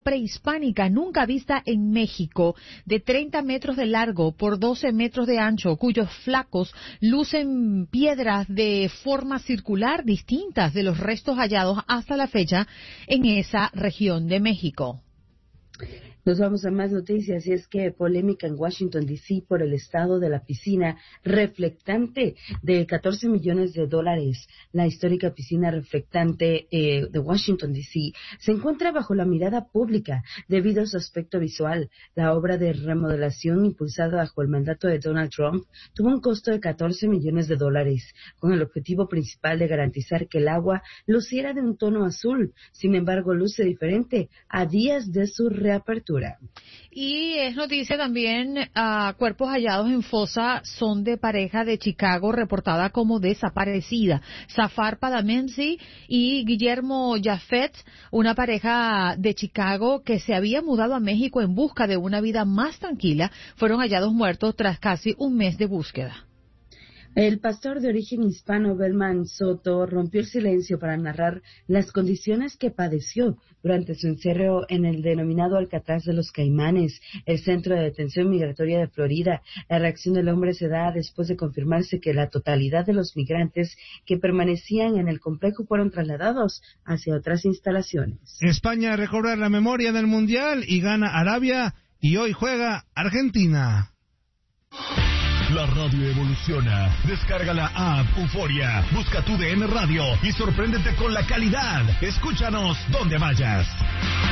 prehispánica nunca vista en México, de 30 metros de largo por 12 metros de ancho, cuyos flacos lucen piedras de forma circular distintas de los restos hallados hasta la fecha en esa región de México. Nos vamos a más noticias, y es que polémica en Washington, D.C. por el estado de la piscina reflectante de $14 millones. La histórica piscina reflectante de Washington, D.C. se encuentra bajo la mirada pública debido a su aspecto visual. La obra de remodelación impulsada bajo el mandato de Donald Trump tuvo un costo de $14 millones, con el objetivo principal de garantizar que el agua luciera de un tono azul. Sin embargo, luce diferente a días de su reapertura. Y es noticia también, cuerpos hallados en fosa son de pareja de Chicago reportada como desaparecida. Zafar Padamensi y Guillermo Jafet, una pareja de Chicago que se había mudado a México en busca de una vida más tranquila, fueron hallados muertos tras casi un mes de búsqueda. El pastor de origen hispano Belman Soto rompió el silencio para narrar las condiciones que padeció durante su encierro en el denominado Alcatraz de los Caimanes, el centro de detención migratoria de Florida. La reacción del hombre se da después de confirmarse que la totalidad de los migrantes que permanecían en el complejo fueron trasladados hacia otras instalaciones. España recobra la memoria del Mundial y gana Arabia, y hoy juega Argentina. La radio evoluciona. Descarga la app Euforia. Busca tu DN Radio y sorpréndete con la calidad. Escúchanos donde vayas.